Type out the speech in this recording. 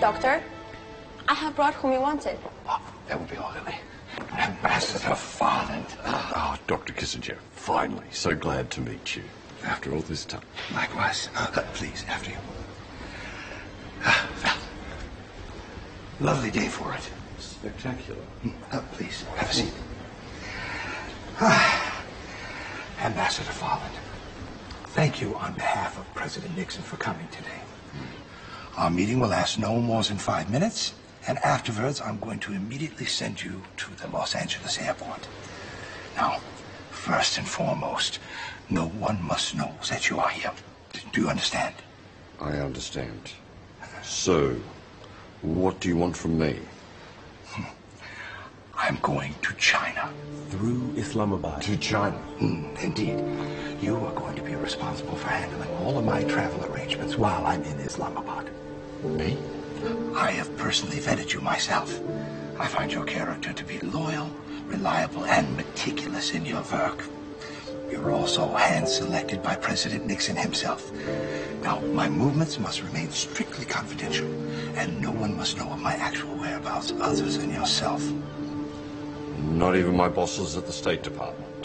Doctor. I have brought whom you wanted. Oh, that would be all, Lily. Ambassador Farland. Oh, Dr. Kissinger, finally. So glad to meet you after all this time. Likewise. Please, after you. Well, lovely day for it. Spectacular. Please, have a seat. Ambassador Farland, thank you on behalf of President Nixon for coming today. Our meeting will last no more than 5 minutes, and afterwards I'm going to immediately send you to the Los Angeles airport. Now, first and foremost, no one must know that you are here. Do you understand? I understand. So, what do you want from me? I'm going to China. Through Islamabad. To China? Indeed. You are going to be responsible for handling all of my travel arrangements while I'm in Islamabad. Me? I have personally vetted you myself. I find your character to be loyal, reliable, and meticulous in your work. You're also hand-selected by President Nixon himself. Now, my movements must remain strictly confidential, and no one must know of my actual whereabouts other than yourself. Not even my bosses at the State Department.